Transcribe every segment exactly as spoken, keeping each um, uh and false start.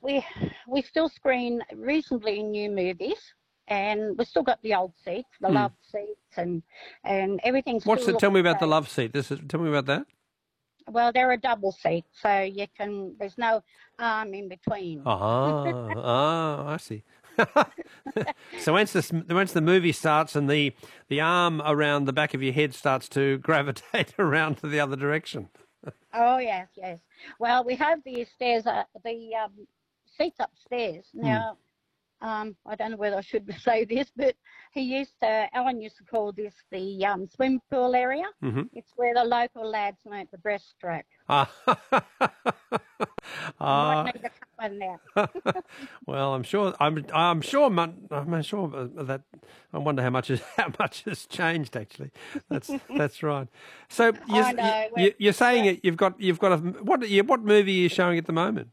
we we still screen reasonably new movies, and we've still got the old seats, the Hmm. love seats, and and everything's What's still the, tell me looking about the great. love seat. This is, tell me about that. Well, they're a double seat, so you can. There's no arm in between. Ah, ah, I see. So once the once the movie starts and the the arm around the back of your head starts to gravitate around to the other direction. Oh yes, yes. Well, we have the stairs, uh, the um, seats upstairs Hmm. now. Um, I don't know whether I should say this, but he used to, Alan used to call this the um, swim pool area. Mm-hmm. It's where the local lads learnt the breaststroke. Ah, You might ah. need to cut one there. Well, I'm sure. I'm. I'm sure. mon- I'm sure that. I wonder how much is how much has changed. Actually, that's that's right. So you, I know. you, we're- you're saying it. You've got. You've got a. What? you- What movie are you showing at the moment?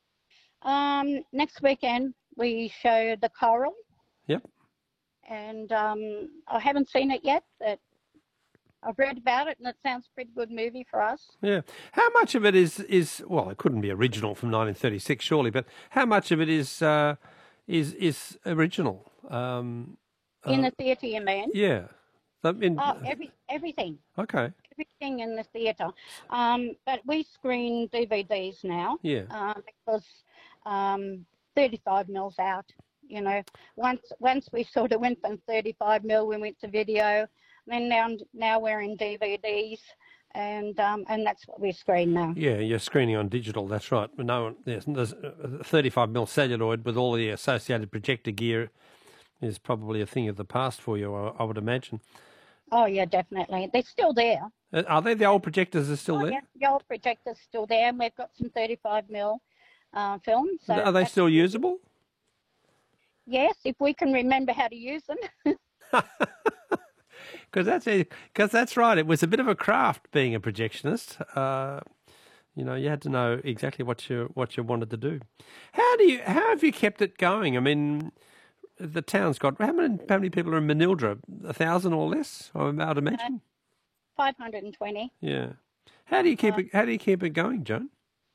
Um, next weekend we show The Coral, Yep. and um, I haven't seen it yet, but I've read about it, and it sounds a pretty good movie for us. Yeah. How much of it is is well? It couldn't be original from nineteen thirty-six, surely. But how much of it is uh, is is original? Um, In uh, the theatre, you mean? yeah. I mean, Oh, every everything. okay. Everything in the theatre. Um, but we screen D V Ds now Yeah. uh, because um, thirty-five mil's out. You know, once once we sort of went from thirty-five mil, we went to video. Then now now we're in D V Ds, and um, and that's what we screen now. Yeah, you're screening on digital. That's right. But no, yes, there's thirty-five mil celluloid with all the associated projector gear is probably a thing of the past for you, I, I would imagine. Oh yeah, definitely. They're still there. Uh, Are they? The old projectors are still Oh there? yeah, the old projector's still there, and we've got some thirty-five mil uh, films. So Are they that's- still usable? Yes, if we can remember how to use them. Because that's because that's right. It was a bit of a craft being a projectionist. Uh, you know, you had to know exactly what you what you wanted to do. How do you? How have you kept it going? I mean, the town's got how many? How many people are in Manildra? A thousand or less? I would imagine. five hundred twenty. Yeah. How do you keep it? How do you keep it going, Joan?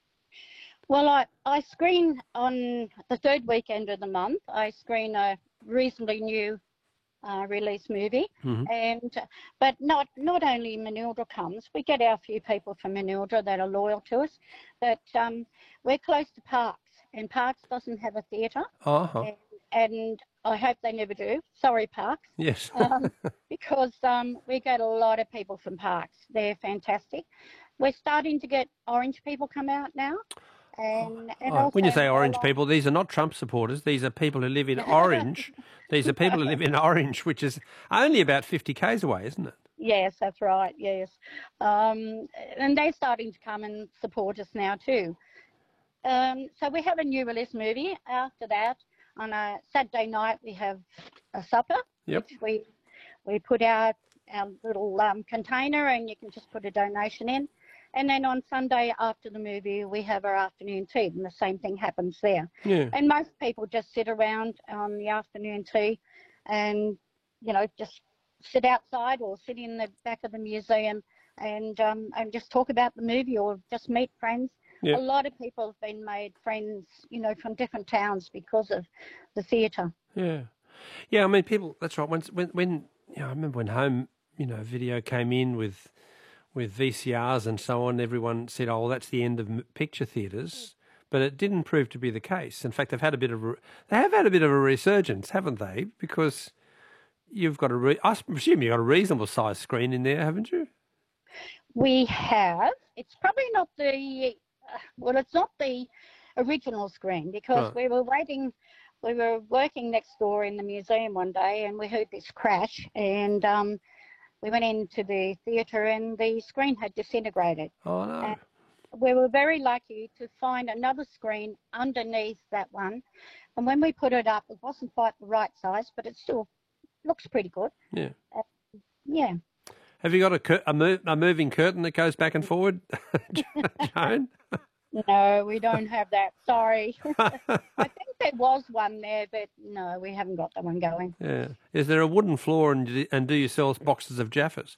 Well, I, I screen on the third weekend of the month. I screen a reasonably new uh, release movie, Mhm. and but not not only Manildra comes. We get our few people from Manildra that are loyal to us, but um, we're close to Parks, and Parks doesn't have a theatre, Uh-huh. and, and I hope they never do. Sorry, Parks. Yes. um, because um, we get a lot of people from Parks. They're fantastic. We're starting to get Orange people come out now. And, and Oh, when you also say a Orange lot- people, these are not Trump supporters. These are people who live in Orange. These are people who live in Orange, which is only about fifty k's away, isn't it? Yes, that's right, yes. Um, and they're starting to come and support us now too. Um, so we have a new release movie. After that, on a Saturday night, we have a supper, Yep. which we, we put out our little um, container, and you can just put a donation in. And then on Sunday after the movie, we have our afternoon tea, and the same thing happens there. Yeah. And most people just sit around on the afternoon tea and, you know, just sit outside or sit in the back of the museum and um, and just talk about the movie or just meet friends. Yeah. A lot of people have been made friends, you know, from different towns because of the theatre. Yeah. Yeah, I mean, people, that's right. Once, when, when, you know, I remember when home, you know, video came in with with V C Rs and so on, everyone said, oh, well, that's the end of m- picture theatres. But it didn't prove to be the case. In fact, they've had a bit of a, they have had a bit of a resurgence, haven't they? Because you've got a, re- I presume you've got a reasonable size screen in there, haven't you? We have. It's probably not the, uh, well, it's not the original screen because Right. we were waiting, we were working next door in the museum one day and we heard this crash and um, we went into the theatre and the screen had disintegrated. Oh, no. And we were very lucky to find another screen underneath that one. And when we put it up, it wasn't quite the right size, but it still looks pretty good. Yeah. Uh, yeah. Have you got a, cur- a, move, a moving curtain that goes back and forward, Joan? No, we don't have that. Sorry. I think there was one there, but no, we haven't got that one going. Yeah. Is there a wooden floor and do, and do you sell boxes of Jaffas?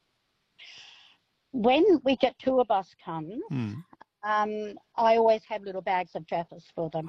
When we get tour bus comes, Hmm. um, I always have little bags of Jaffas for them.